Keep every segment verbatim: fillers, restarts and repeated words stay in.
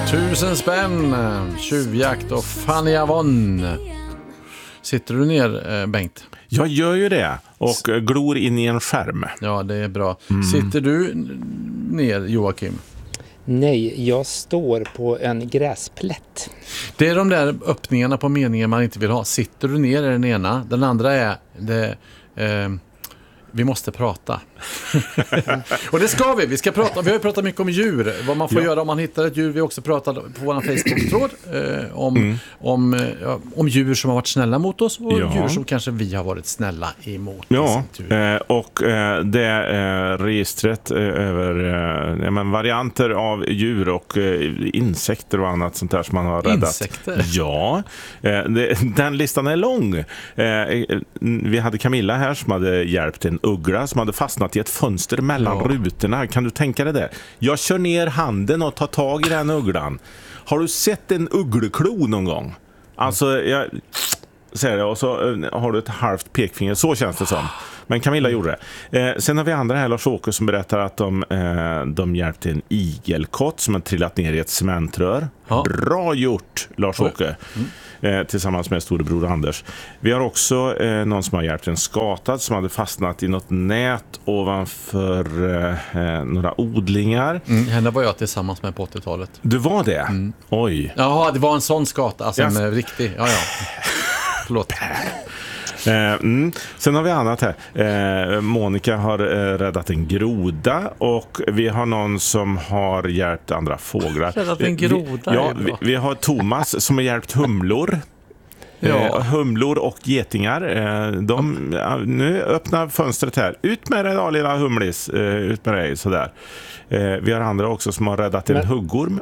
Tusen spänn, tjuvjakt och Fanny Avon. Sitter du ner, Bengt? Jag gör ju det och glor in i en skärm. Ja, det är bra. Mm. Sitter du ner, Joakim? Nej, jag står på en gräsplätt. Det är de där öppningarna på meningen man inte vill ha. Sitter du ner är den ena. Den andra är det, eh, vi måste prata. Och det ska vi. Vi ska prata. Vi har ju pratat mycket om djur. Vad man får ja. göra om man hittar ett djur. Vi har också pratat på vår Facebook-tråd eh, om, mm. om, eh, om djur som har varit snälla mot oss och ja. djur som kanske vi har varit snälla emot. Ja, eh, och eh, det eh, registret eh, över eh, men varianter av djur och eh, insekter och annat sånt där som man har räddat. Insekter? Ja, eh, det, den listan är lång. Eh, vi hade Camilla här som hade hjälpt en uggla som hade fastnat i ett fönster mellan ja. rutorna. Kan du tänka dig det? Jag kör ner handen och tar tag i den ugglan. Har du sett en uggleklo någon gång? Alltså, jag säger det, och så har du ett halvt pekfinger. Så känns det som. Men Camilla gjorde det. Eh, sen har vi andra här, Lars-Åke, som berättar att de, eh, de hjälpte en igelkott som har trillat ner i ett cementrör. Ja. Bra gjort, Lars-Åke. Mm. Eh, tillsammans med storebror Anders. Vi har också eh, någon som har hjälpt en skatad som hade fastnat i något nät ovanför eh, några odlingar. Mm, henne var jag tillsammans med på åttiotalet. Du var det? Mm. Oj. Jaha, det var en sån skata, alltså yes. en riktig. Ja, ja. Förlåt. Eh, mm. Sen har vi annat här. Eh, Monica har eh, räddat en groda och vi har någon som har hjälpt andra fåglar. Räddat en groda? Vi, ja, vi, vi har Thomas som har hjälpt humlor. Ja. Eh, humlor och getingar. Eh, de, ja, nu öppnar fönstret här. Ut med dig då, lilla humlis. Eh, ut med dig, sådär. Eh, vi har andra också som har räddat en Men... huggorm.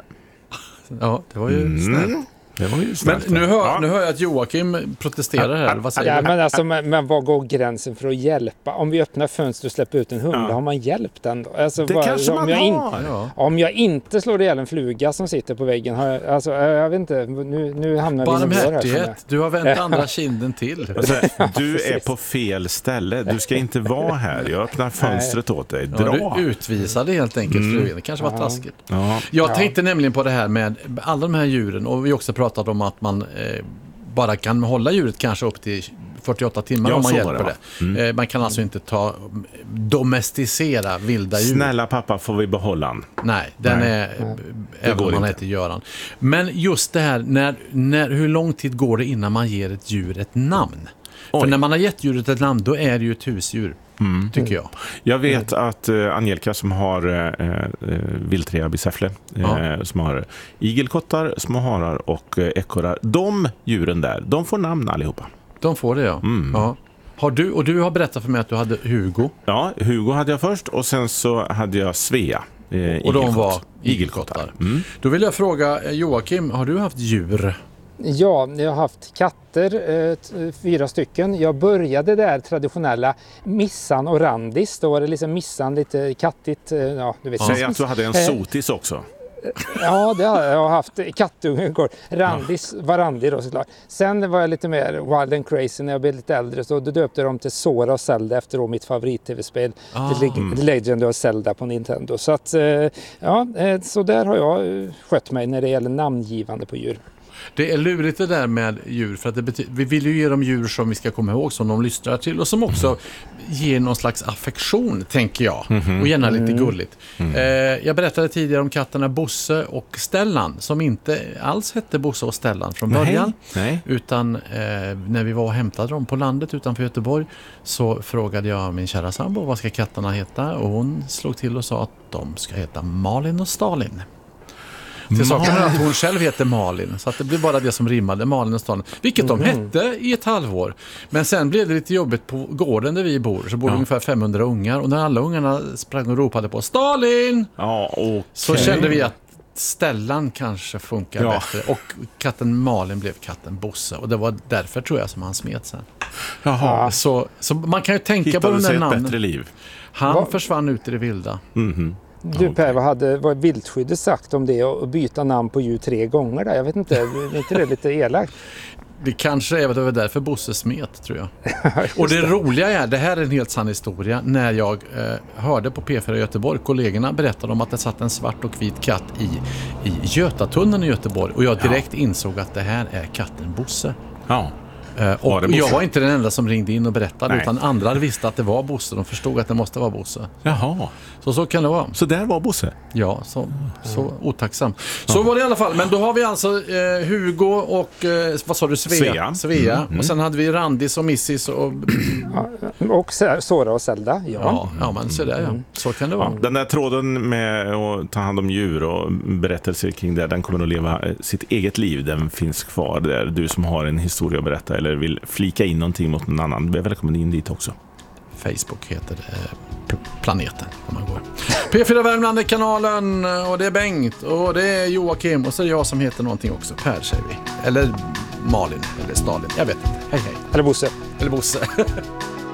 Ja, det var ju mm. snällt. Det var ju men nu hör, ja. nu hör jag att Joakim protesterar här. Vad säger ja, du? Men, alltså, men, men vad går gränsen för att hjälpa? Om vi öppnar fönster och släpper ut en hund, ja. har man hjälpt den då? Alltså, det vad, kanske om man jag har. In, ja. Om jag inte slår ihjäl en fluga som sitter på väggen, har jag, alltså, jag vet inte, nu, nu hamnar vi i barmhärtighet. Du har vänt andra kinden till. Alltså, du är på fel ställe. Du ska inte vara här. Jag öppnar fönstret åt dig. Dra. Ja, du utvisade helt enkelt mm. flugan. Det kanske var ja. taskigt. Ja. Jag tänkte ja. nämligen på det här med alla de här djuren, och vi också pratat om att man Eh, bara kan hålla djuret kanske upp till fyrtioåtta timmar ja, om man hjälper det. det. Mm. Eh, man kan alltså inte ta domesticera vilda djur. Snälla pappa, får vi behålla den? Nej, den Nej. är Nej. även om man heter Göran. Men just det här, när, när, hur lång tid går det innan man ger ett djur ett namn? Oj. För när man har gett djuret ett namn, då är det ju ett husdjur. Mm. Tycker jag. Jag vet att uh, Angelica som har uh, uh, vildtrea bisäffle, ja. uh, som har igelkottar, små harar och uh, ekorrar. De djuren där, de får namn allihopa. De får det, ja. Mm. ja. Har du, och du har berättat för mig att du hade Hugo. Ja, Hugo hade jag först och sen så hade jag Svea. Uh, och de var igelkottar. Mm. Då vill jag fråga Joakim, har du haft djur? Ja, jag har haft katter, eh, fyra stycken. Jag började där traditionella Missan och Randis. Då var det liksom Missan, lite kattigt. Eh, ja, du vet. Säg att du hade en sotis också. Ja, det har jag haft. Kattungen går. Randis var Randi då såklart. Sen var jag lite mer wild and crazy när jag blev lite äldre. Så då döpte de till Sora och Zelda efter då mitt favorit-tv-spel. Ah. The, The Legend of Zelda på Nintendo. Så att, ja, så där har jag skött mig när det gäller namngivande på djur. Det är lurigt det där med djur, för att det betyder, vi vill ju ge dem djur som vi ska komma ihåg, som de lyssnar till och som också ger någon slags affektion, tänker jag. Mm-hmm. Och gärna lite gulligt. Mm. Eh, jag berättade tidigare om katterna Bosse och Stellan, som inte alls hette Bosse och Stellan från början. Nej. Nej. Utan eh, när vi var och hämtade dem på landet utanför Göteborg, så frågade jag min kära sambo vad ska katterna heta, och hon slog till och sa att de ska heta Malin och Stalin. Till saken är att hon själv heter Malin, så att det blev bara det som rimmade, Malin och Stalin, vilket mm. de hette i ett halvår. Men sen blev det lite jobbigt på gården där vi bor, så bor ja. ungefär femhundra ungar, och när alla ungarna sprang och ropade på Stalin, ja, okay. så kände vi att Stellan kanske funkar ja. bättre, och katten Malin blev katten Bosse, och det var därför tror jag som han smet sen. Jaha. Så, så man kan ju tänka Hittade på den där namnen. Bättre liv. Han Va? försvann ut i det vilda. Mhm. Du Per, vad hade vad viltskyddet sagt om det och byta namn på djur tre gånger där? Jag vet inte, är inte det lite elakt? Det kanske är, det var därför Bosse smet, tror jag. Och det roliga är, det här är en helt sann historia, när jag eh, hörde på P fyra i Göteborg, kollegorna berättade om att det satt en svart och vit katt i, i Götatunneln i Göteborg och jag direkt ja. insåg att det här är katten Bosse. Ja. Uh, och var jag var inte den enda som ringde in och berättade. Nej. Utan andra visste att det var Bosse. De förstod att det måste vara Bosse. Jaha. Så så kan det vara. Så där var Bosse? Ja, så, så otacksam. Så ja. var det i alla fall. Men då har vi alltså eh, Hugo och eh, vad sa du? Svea. Svea. Svea. Mm, mm. Och sen hade vi Randis och Missis och... och Sora och Zelda. Ja, ja, ja men så där, ja. Så kan det vara. Ja, den där tråden med att ta hand om djur och berättelser kring det, den kommer att leva sitt eget liv. Den finns kvar där. Du som har en historia att berätta eller vill flika in någonting mot någon annan, du är välkommen in dit också. Facebook heter det, Planeten om man går. P fyra Värmland är kanalen och det är Bengt och det är Joakim och så är det jag som heter någonting också. Per säger vi. Eller Malin eller Stalin, jag vet inte. Hej hej. Eller Bosse. Eller Bosse.